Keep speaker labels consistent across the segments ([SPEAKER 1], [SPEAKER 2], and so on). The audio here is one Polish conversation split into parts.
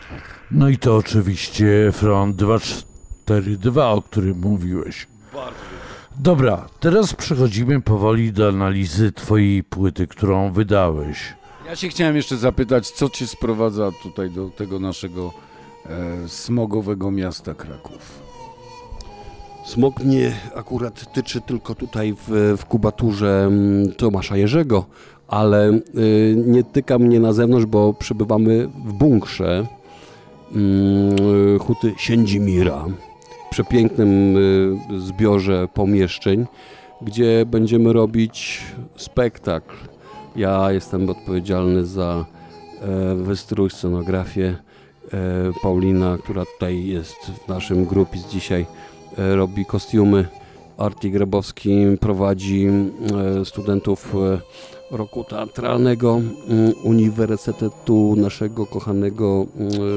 [SPEAKER 1] No i to oczywiście Front 242, o którym mówiłeś. Dobra, teraz przechodzimy powoli do analizy twojej płyty, którą wydałeś.
[SPEAKER 2] Ja się chciałem jeszcze zapytać, co cię sprowadza tutaj do tego naszego smogowego miasta Kraków?
[SPEAKER 3] Smog mnie akurat tyczy tylko tutaj w kubaturze Tomasza Jerzego, ale nie tyka mnie na zewnątrz, bo przebywamy w bunkrze huty Siędzimira, przepięknym zbiorze pomieszczeń, gdzie będziemy robić spektakl. Ja jestem odpowiedzialny za wystrój, scenografię. Paulina, która tutaj jest w naszym grupie dzisiaj, robi kostiumy. Arti Grabowski prowadzi studentów roku teatralnego Uniwersytetu naszego kochanego,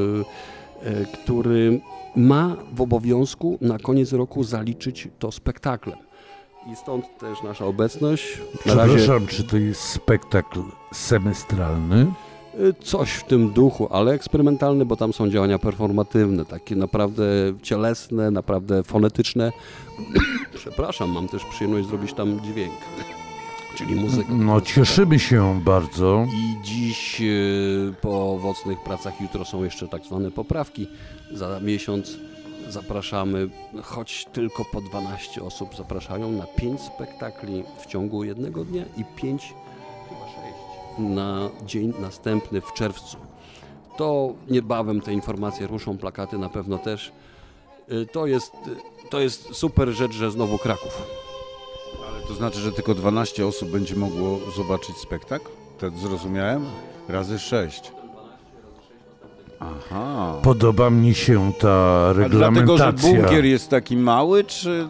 [SPEAKER 3] który ma w obowiązku na koniec roku zaliczyć to spektaklem. I stąd też nasza obecność.
[SPEAKER 1] Przepraszam, czy to jest spektakl semestralny?
[SPEAKER 3] Coś w tym duchu, ale eksperymentalny, bo tam są działania performatywne, takie naprawdę cielesne, naprawdę fonetyczne. Przepraszam, mam też przyjemność zrobić tam dźwięk, czyli muzykę.
[SPEAKER 1] No, cieszymy się bardzo.
[SPEAKER 3] I dziś po owocnych pracach, jutro są jeszcze tak zwane poprawki. Za miesiąc zapraszamy, choć tylko po 12 osób zapraszają na 5 spektakli w ciągu jednego dnia i 5, chyba 6 na dzień następny w czerwcu. To niebawem te informacje ruszą, plakaty na pewno też. To jest super rzecz, że znowu Kraków.
[SPEAKER 2] Ale to znaczy, że tylko 12 osób będzie mogło zobaczyć spektakl? Tak zrozumiałem? Razy 6. Aha.
[SPEAKER 1] Podoba mi się ta reglamentacja.
[SPEAKER 2] Dlatego, że bunkier jest taki mały, czy...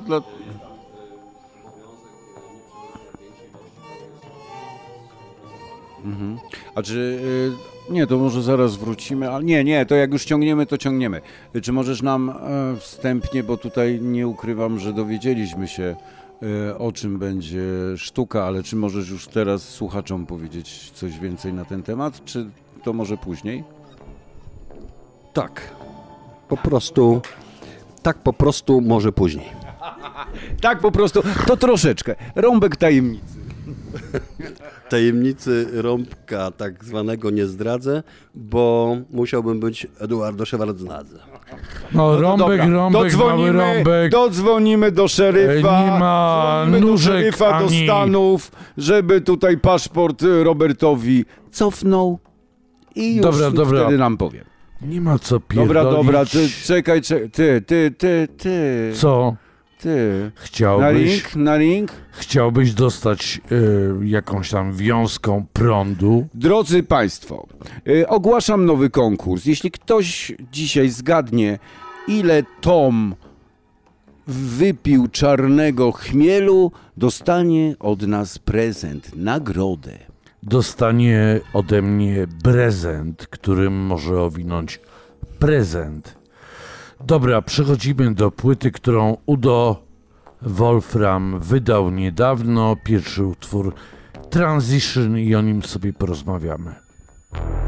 [SPEAKER 2] A czy... Nie, to może zaraz wrócimy, ale nie, to jak już ciągniemy, to ciągniemy. Czy możesz nam wstępnie, bo tutaj nie ukrywam, że dowiedzieliśmy się, o czym będzie sztuka, ale czy możesz już teraz słuchaczom powiedzieć coś więcej na ten temat, czy to może później?
[SPEAKER 3] Tak, po prostu może później.
[SPEAKER 2] Tak po prostu, to troszeczkę. Rąbek tajemnicy.
[SPEAKER 3] Tajemnicy rąbka tak zwanego nie zdradzę, bo musiałbym być Eduardo Szewardnadze.
[SPEAKER 1] No, rąbek, mały rąbek.
[SPEAKER 2] Dodzwonimy do szeryfa,
[SPEAKER 1] nie ma nóżek
[SPEAKER 2] do
[SPEAKER 1] ani...
[SPEAKER 2] Stanów, żeby tutaj paszport Robertowi cofnął i już wtedy nam powie.
[SPEAKER 1] Nie ma co pierdolić.
[SPEAKER 2] Dobra, czekaj, ty.
[SPEAKER 1] Co?
[SPEAKER 2] Ty.
[SPEAKER 1] Chciałbyś...
[SPEAKER 2] Na ring?
[SPEAKER 1] Chciałbyś dostać jakąś tam wiązką prądu?
[SPEAKER 2] Drodzy Państwo, ogłaszam nowy konkurs. Jeśli ktoś dzisiaj zgadnie, ile Tom wypił czarnego chmielu, dostanie od nas prezent, nagrodę.
[SPEAKER 1] Dostanie ode mnie prezent, którym może owinąć prezent. Dobra, przechodzimy do płyty, którą Udo Wolfram wydał niedawno. Pierwszy utwór Transition i o nim sobie porozmawiamy.